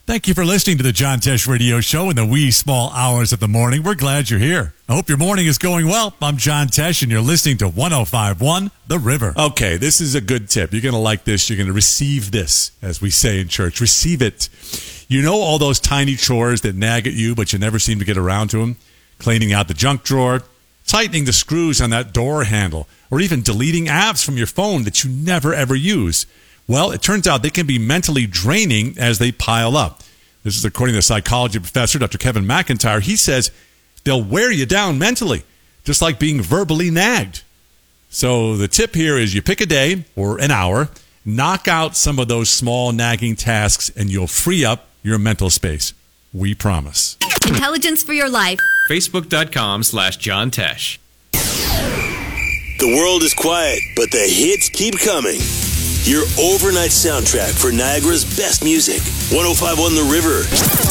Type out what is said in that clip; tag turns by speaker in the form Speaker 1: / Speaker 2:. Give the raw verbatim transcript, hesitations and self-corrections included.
Speaker 1: Thank you for listening to the John Tesh Radio Show in the wee small hours of the morning. We're glad you're here. I hope your morning is going well. I'm John Tesh, and you're listening to one oh five point one The River. Okay, this is a good tip. You're going to like this. You're going to receive this, as we say in church. Receive it. You know all those tiny chores that nag at you, but you never seem to get around to them? Cleaning out the junk drawer, tightening the screws on that door handle, or even deleting apps from your phone that you never, ever use. Well, it turns out they can be mentally draining as they pile up. This is according to psychology professor Doctor Kevin McIntyre. He says they'll wear you down mentally, just like being verbally nagged. So the tip here is you pick a day or an hour, knock out some of those small nagging tasks, and you'll free up your mental space. We promise.
Speaker 2: Intelligence for your life.
Speaker 3: Facebook.com slash John Tesh.
Speaker 4: The world is quiet, but the hits keep coming. Your overnight soundtrack for Niagara's best music. one oh five point one The River.